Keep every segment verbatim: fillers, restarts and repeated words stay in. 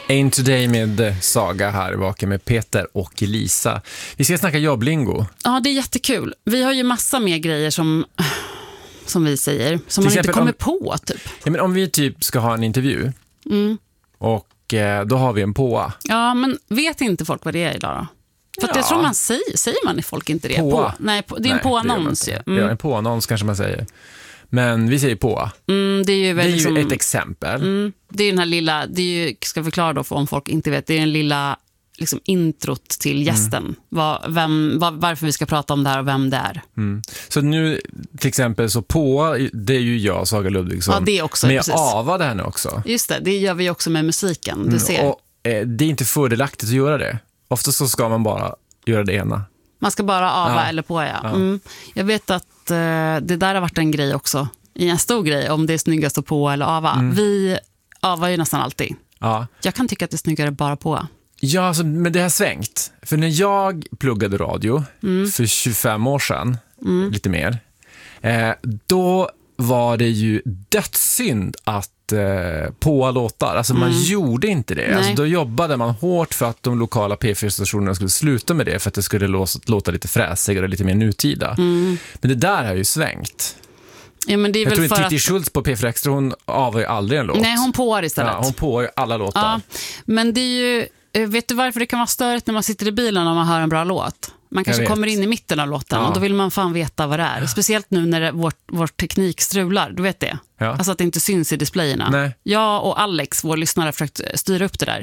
Ain't Today med Saga här, Vaken med Peter och Lisa. Vi ska snacka jobblingo. Ja, det är jättekul. Vi har ju massa mer grejer som, som vi säger, som man inte kommer om, på typ. Ja, men om vi typ ska ha en intervju mm. och eh, då har vi en påa. Ja, men vet inte folk vad det är idag då? För att ja. jag tror man säger, säger man folk inte det? Påa. På. Nej, på, det är en påannons ju. Mm. Ja, en påannons kanske man säger. Men vi säger på. Mm, det är ju, väl det är liksom, ju ett exempel. Mm, det är den här lilla, det är ju, ska förklara då för om folk inte vet, det är den lilla liksom introt till gästen. Mm. Var, vem, var, varför vi ska prata om det här och vem det är. Mm. Så nu till exempel så på, det är ju jag, Saga Ludvigsson. Ja, det är också. Men jag precis. avade henne också. Just det, det gör vi också med musiken. Du ser. Mm, och eh, det är inte fördelaktigt att göra det. Ofta så ska man bara göra det ena. Man ska bara ava ja. eller på, ja. ja. Mm. Jag vet att eh, det där har varit en grej också. I en stor grej, om det är snyggast att på eller ava. Mm. Vi avar ju nästan alltid. Ja. Jag kan tycka att det är snyggare bara på. Ja, alltså, men det har svängt. För när jag pluggade radio mm. för tjugofem år sedan, mm. lite mer, eh, då var det ju dödssynd att eh, på låtar. Alltså mm. man gjorde inte det. Alltså, då jobbade man hårt för att de lokala P fyra-stationerna skulle sluta med det för att det skulle låta, låta lite fräsigare och lite mer nutida. Mm. Men det där har ju svängt. Ja, men det är jag väl tror för Titti att... Schultz på P fyra Extra, hon avar ju aldrig en låt. Nej, hon påar istället. Ja, hon påar ju alla låtar. Ja, men det är ju... Vet du varför det kan vara störigt när man sitter i bilen och man hör en bra låt? Man kanske kommer in i mitten av låten ja. och då vill man fan veta vad det är. Speciellt nu när det, vår, vår teknik strular, du vet det. Ja. Alltså att det inte syns i displayerna. Nej. Jag och Alex, vår lyssnare, har försökt styra upp det där.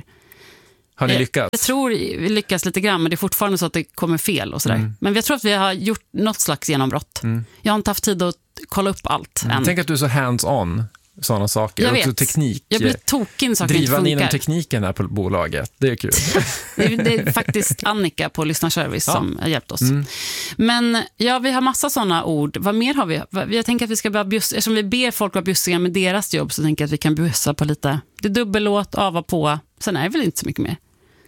Har ni lyckats? Jag tror vi lyckas lite grann, men det är fortfarande så att det kommer fel och sådär. Mm. Men jag tror att vi har gjort något slags genombrott. Mm. Jag har inte haft tid att kolla upp allt mm. än. Tänk att du är så hands-on. Sådana saker. Jag också vet. Teknik. Jag blir tokig saker inte funkar. Inom tekniken här på bolaget. Det är kul. det, är, det är faktiskt Annika på Lyssnarservice ja. som har hjälpt oss. Mm. Men ja, vi har massa sådana ord. Vad mer har vi? Jag tänker att vi ska bara bjussa, eftersom vi ber folk vara bjussiga med deras jobb, så tänker jag att vi kan bjussa på lite. Det är dubbellåt, ava på. Sen är det väl inte så mycket mer.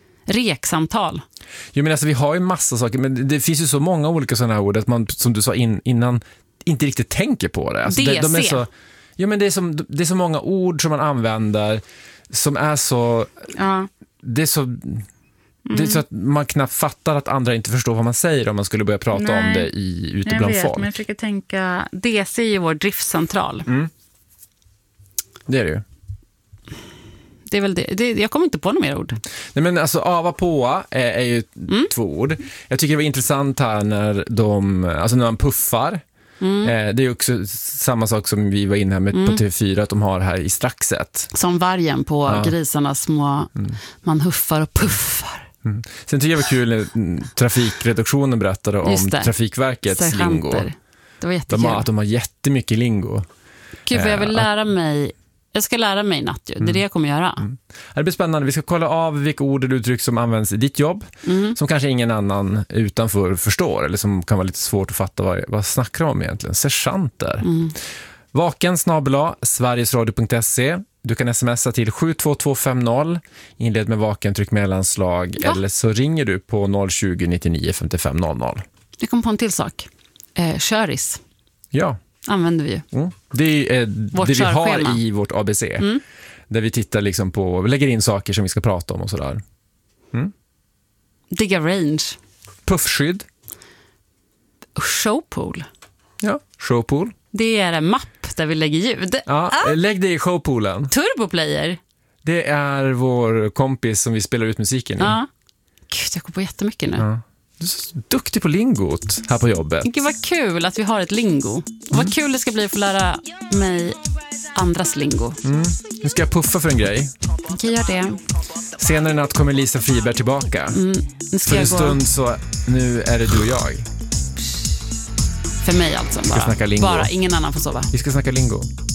Reksamtal. Jo, men alltså vi har ju massa saker, men det finns ju så många olika sådana här ord att man, som du sa in, innan, inte riktigt tänker på det. Alltså, de, de är så... Ja, men det är, som, det är så många ord som man använder som är så... Ja. Det är så... Mm. Det är så att man knappt fattar att andra inte förstår vad man säger om man skulle börja prata Nej. om det i, ute jag bland vet, folk. Men jag försöker tänka... D C är ju vår driftcentral. Mm. Det är det ju. Det är väl det. det. Jag kommer inte på några mer ord. Nej, men alltså ava på är, är ju mm. två ord. Jag tycker det var intressant här när de... Alltså när man puffar. Mm. Eh, det är också samma sak som vi var inne här med mm. på T V fyra, att de har här i straxet. Som vargen på ja. grisarnas små mm. man huffar och puffar. Mm. Sen tycker jag det var kul när trafikredaktionen berättade om Trafikverkets Sergeanter. lingo. Det var jättekul. De har, att de har jättemycket lingo. Gud, för jag vill lära mig. Jag ska lära mig natt ju. Det är mm. det jag kommer göra. Mm. Det blir spännande. Vi ska kolla av vilka ord och uttryck som används i ditt jobb. Mm. Som kanske ingen annan utanför förstår. Eller som kan vara lite svårt att fatta vad, vad snackar om egentligen. Sergeanter. Mm. Vaken snabel-a sverigesradio punkt se. Du kan smsa till sju två två fem noll. Inled med vaken, tryck mellanslag. Ja. Eller så ringer du på noll tjugo nittionio femtiofem noll noll. Jag kom på en till sak. Eh, köris. Ja. Använder vi ju. Mm. Det är eh, det vi har i vårt A B C. Mm. Där vi tittar liksom på, vi lägger in saker som vi ska prata om och sådär. Mm. Digga range. Puffskydd. Showpool. Ja, showpool. Det är en mapp där vi lägger ljud. Ja, ah. Lägg det i showpoolen. Turboplayer. Det är vår kompis som vi spelar ut musiken i. Ja. Gud, jag går på jättemycket nu. Ja. Du är så duktig på lingot här på jobbet. Gud, vad kul att vi har ett lingo. Mm. Vad kul det ska bli att få lära mig andras lingo. Mm. Nu ska jag puffa för en grej. Okej, gör det. Senare i natt kommer Lisa Friberg tillbaka. Mm. Nu ska för en jag gå... stund så nu är det du och jag. För mig alltså. Bara, vi ska snacka lingo. Bara ingen annan får sova. Vi ska snacka lingo.